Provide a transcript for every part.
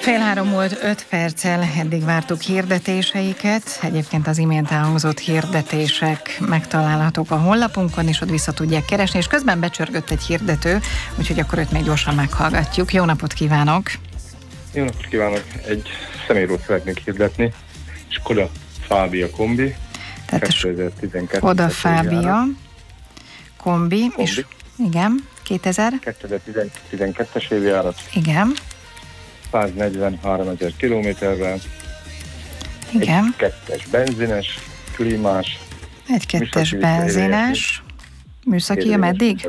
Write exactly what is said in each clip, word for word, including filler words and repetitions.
Fél három volt öt perccel, eddig vártuk hirdetéseiket. Egyébként az imént elhangzott hirdetések megtalálhatók a honlapunkon, és ott vissza tudják keresni, és közben becsörgött egy hirdető, úgyhogy akkor őt még gyorsan meghallgatjuk. Jó napot kívánok! Jó napot kívánok! Egy személyről szeretnék hirdetni. Skoda Fabia kombi. Tehát kétezer-tizenkettő Skoda Fabia kombi, kombi. És igen, kétezer? kétezer-tizenkettes évjárat. Igen. száznegyvenháromezer kilométerrel. Igen. Egy kettes benzines, klímás. Egy kettes benzines. Műszaki, meddig?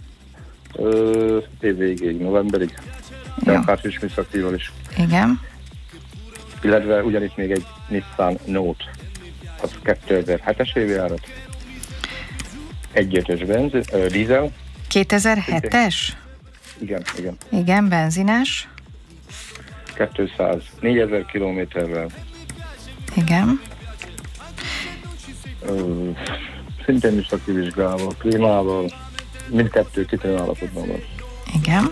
Év végéig, novemberig. De akár is műszakival is. Igen. Illetve ugyanitt még egy Nissan Note. Az kétezer-hetes évjárat. Egy ötös benzin, uh, dízel. kétezer-hetes? Igen, igen. Igen, benzines. kétszáznégyezer kilométerrel. Igen. Uh, szintén műszaki vizsgával, klímával, mindkettő kitűnő állapotban van. Igen.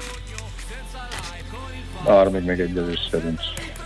Ár még megegyezés szerint.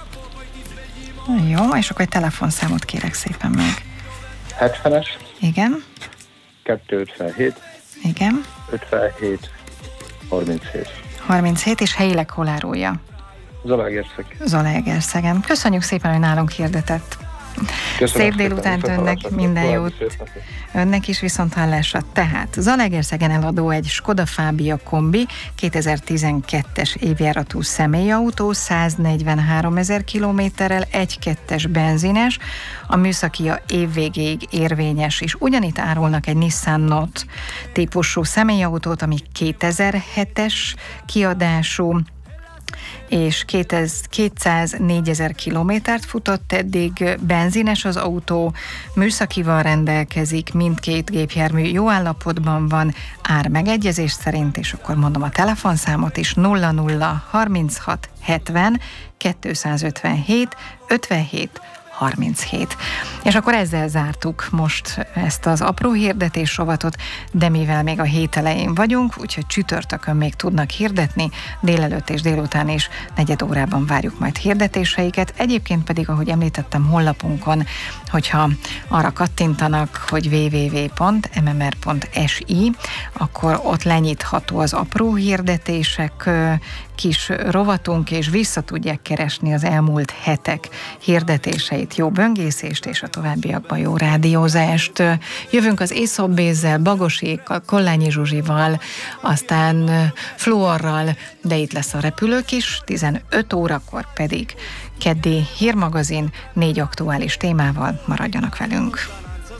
Jó, és akkor egy telefonszámot kérek szépen meg. hetvenes. Igen. kétszázötvenhét. Igen. ötvenhét. harminchét. harminchét, és helyileg hol árulja? Zalaegerszeg. Zalaegerszegen. Köszönjük szépen, hogy nálunk hirdetett. Köszönöm. Szép délutánt önnek, minden jót. Önnek is viszonthallásra. Tehát Zalaegerszegen eladó egy Skoda Fabia kombi, kétezer-tizenkettes évjáratú személyautó, száznegyvenháromezer kilométerrel, egy kettes benzines, a műszakia évvégéig érvényes, és ugyanitt árulnak egy Nissan Note típusú személyautót, ami kétezer-hetes kiadású, és kétszáznégyezer kilométert futott eddig, benzines az autó, műszakival rendelkezik, mindkét gépjármű jó állapotban van, ár megegyezés szerint, és akkor mondom a telefonszámot is, nulla nulla harminchat hetven kétszázötvenhét ötvenhét harminchét. És akkor ezzel zártuk most ezt az apró hirdetés rovatot, de mivel még a hét elején vagyunk, úgyhogy csütörtökön még tudnak hirdetni, délelőtt és délután is negyed órában várjuk majd hirdetéseiket. Egyébként pedig, ahogy említettem, honlapunkon, hogyha arra kattintanak, hogy double-u double-u double-u pont m m r pont s i, akkor ott lenyitható az apró hirdetések kis rovatunk, és vissza tudják keresni az elmúlt hetek hirdetéseit. Jó böngészést, és a továbbiakban jó rádiózást. Jövünk az Aesop Bézzel, Bagosékkal, Kollányi Zsuzsival, aztán Fluorral, de itt lesz a repülők is, tizenöt órakor pedig keddi hírmagazin négy aktuális témával. Maradjanak velünk.